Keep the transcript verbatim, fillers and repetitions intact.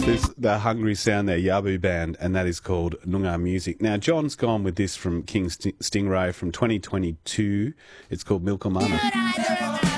There's the hungry sound there, Yabu Band, and that is called Noongar Music. Now, John's gone with this from King St- Stingray from twenty twenty-two. It's called Milk or Mana.